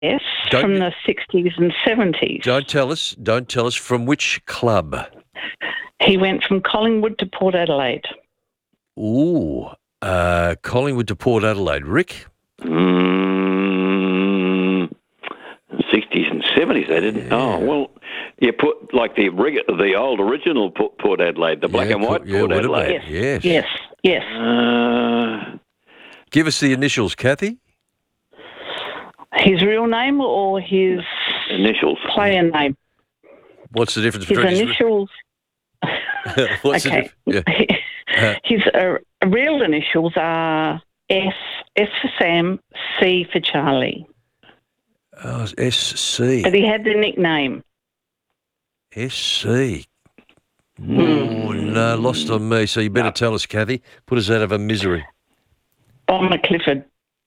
from the 60s and 70s. Don't tell us from which club. He went from Collingwood to Port Adelaide. Ooh, Collingwood to Port Adelaide. Rick? 60s and 70s, they didn't. Yeah. Oh, well, you put like the old original Port Adelaide, the black and white Port Adelaide. Yes. Give us the initials, Kathy. His real name or his initials? Player name. What's the difference his between initials? What's the difference? His real initials are S for Sam, C for Charlie. Oh, SC. But he had the nickname. SC. Oh, no, lost on me. So you better tell us, Kathy. Put us out of our misery. Bomber Clifford.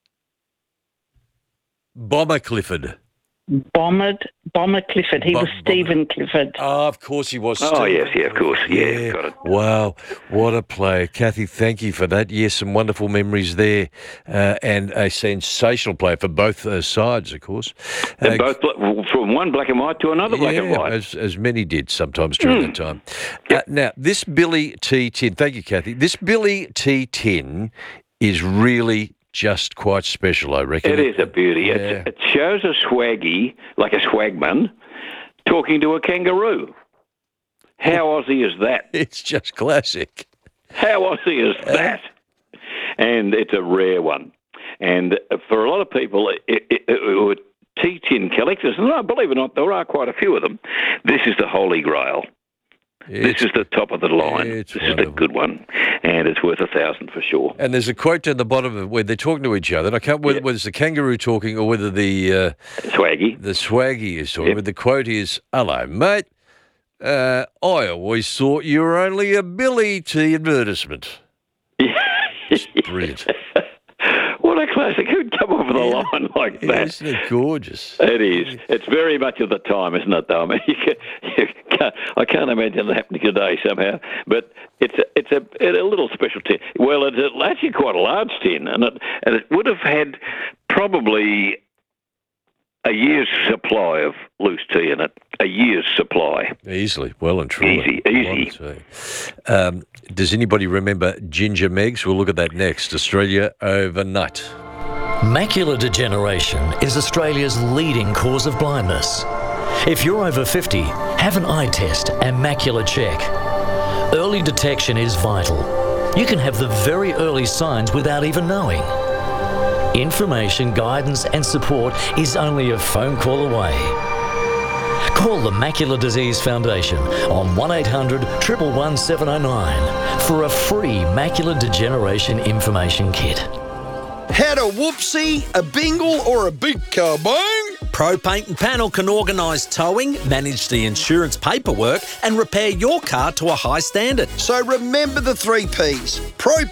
Bomber Clifford. Bomber Clifford. He was Stephen Clifford. Oh, of course he was. Oh, yes, of course. Yeah, got it. Wow, what a player. Kathy, thank you for that. Yes, some wonderful memories there, and a sensational player for both sides, of course. And both from one black and white to another black and white. As many did sometimes during that time. Now, this Billy T. Tin, thank you, Kathy. This Billy T. Tin is really just quite special, I reckon. It is a beauty. Yeah. It shows a swaggy, like a swagman, talking to a kangaroo. How Aussie is that? It's just classic. How Aussie is that? And it's a rare one. And for a lot of people, T-tin collectors, and believe it or not, there are quite a few of them, this is the holy grail. This is the top of the line. This is the good one, and it's worth $1,000 for sure. And there's a quote down the bottom of it where they're talking to each other. And I can't whether it's the kangaroo talking or whether the swaggy is talking. But the quote is, "Hello, mate. I always thought you were only a Billy T advertisement." It's brilliant. What a classic. Who'd come up with a line like that? Isn't it gorgeous? It is. It's very much of the time, isn't it, though? I mean, I can't imagine it happening today somehow. But it's a little special tin. Well, it's actually quite a large tin, and it would have had probably a year's supply of loose tea in it. A year's supply. Easily. Well and truly. Easy. Does anybody remember Ginger Meggs? We'll look at that next. Australia Overnight. Macular degeneration is Australia's leading cause of blindness. If you're over 50, have an eye test and macular check. Early detection is vital. You can have the very early signs without even knowing. Information, guidance and support is only a phone call away. Call the Macular Disease Foundation on 1800 111 709 for a free macular degeneration information kit. Had a whoopsie, a bingle or a big kabong? Pro Paint and Panel can organise towing, manage the insurance paperwork and repair your car to a high standard. So remember the 3 Ps. Pro